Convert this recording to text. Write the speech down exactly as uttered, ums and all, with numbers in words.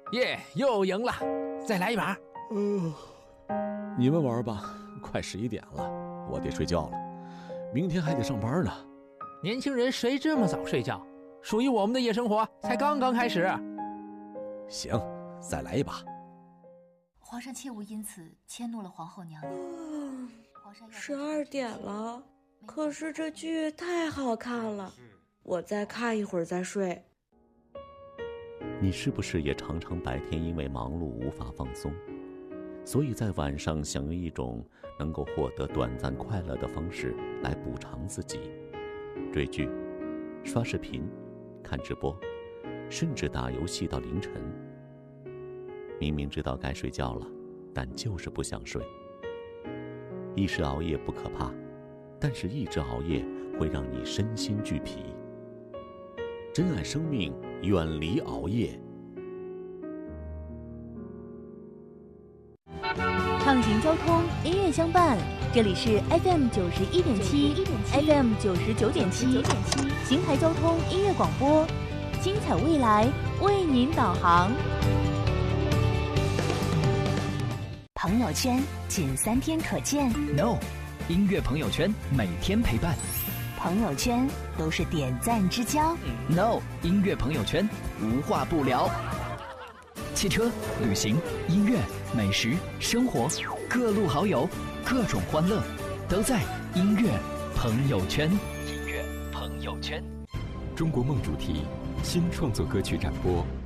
耶，又赢了，再来一把。 嗯、呃，你们玩吧，快十一点了，我得睡觉了，明天还得上班呢。 年轻人谁这么早睡觉？属于我们的夜生活才刚刚开始。 行，再来一把。 皇上切勿因此迁怒了皇后娘娘。 嗯，十二点了，可是这剧太好看了，我再看一会儿再睡。 你是不是也常常白天因为忙碌无法放松，所以在晚上想用一种能够获得短暂快乐的方式来补偿自己？追剧、刷视频、看直播，甚至打游戏到凌晨。明明知道该睡觉了，但就是不想睡。一时熬夜不可怕，但是一直熬夜会让你身心俱疲。珍爱生命，远离熬夜。 畅行交通，音乐相伴，这里是 F M 九十一点七 ，F M 九十九点七，邢台交通音乐广播，精彩未来为您导航。 朋友圈仅三天可见 ，No， 音乐朋友圈每天陪伴。 朋友圈都是点赞之交 ，No， 音乐朋友圈无话不聊。汽车、旅行、音乐、美食、生活，各路好友，各种欢乐，都在音乐朋友圈。 音乐朋友圈，中国梦主题新创作歌曲展播。